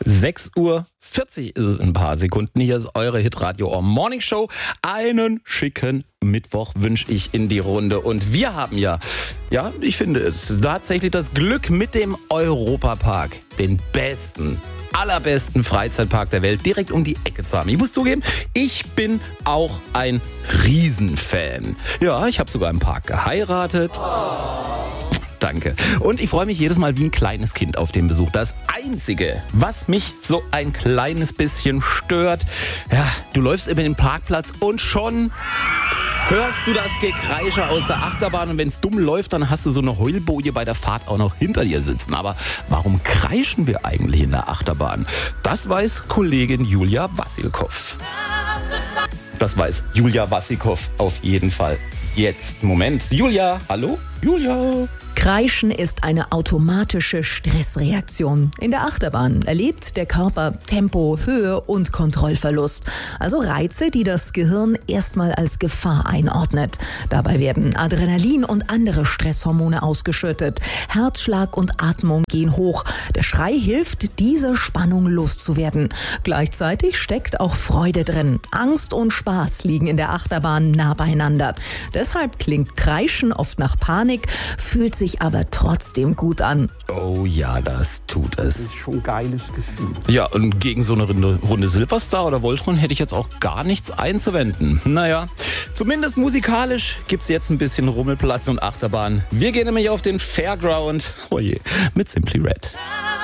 6:40 ist es in ein paar Sekunden. Hier ist eure Hitradio Morning Show. Einen schicken Mittwoch wünsche ich in die Runde. Und wir haben ja, ich finde es, tatsächlich das Glück mit dem Europapark, den allerbesten Freizeitpark der Welt, direkt um die Ecke zu haben. Ich muss zugeben, ich bin auch ein Riesenfan. Ja, ich habe sogar im Park geheiratet. Danke. Und ich freue mich jedes Mal wie ein kleines Kind auf den Besuch. Das Einzige, was mich so ein kleines bisschen stört, du läufst über den Parkplatz und schon hörst du das Gekreische aus der Achterbahn. Und wenn es dumm läuft, dann hast du so eine Heulboje bei der Fahrt auch noch hinter dir sitzen. Aber warum kreischen wir eigentlich in der Achterbahn? Das weiß Kollegin Julia Wassilkow. Das weiß Julia Wassilkow auf jeden Fall. Jetzt, Moment. Julia, hallo? Julia. Kreischen ist eine automatische Stressreaktion. In der Achterbahn erlebt der Körper Tempo, Höhe und Kontrollverlust. Also Reize, die das Gehirn erstmal als Gefahr einordnet. Dabei werden Adrenalin und andere Stresshormone ausgeschüttet. Herzschlag und Atmung gehen hoch. Der Schrei hilft, diese Spannung loszuwerden. Gleichzeitig steckt auch Freude drin. Angst und Spaß liegen in der Achterbahn nah beieinander. Deshalb klingt Kreischen oft nach Panik, fühlt sich aber trotzdem gut an. Oh ja, das tut es. Das ist schon ein geiles Gefühl. Ja, und gegen so eine Runde Silverstar oder Voltron hätte ich jetzt auch gar nichts einzuwenden. Naja, zumindest musikalisch gibt's jetzt ein bisschen Rummelplatz und Achterbahn. Wir gehen nämlich auf den Fairground, mit Simply Red.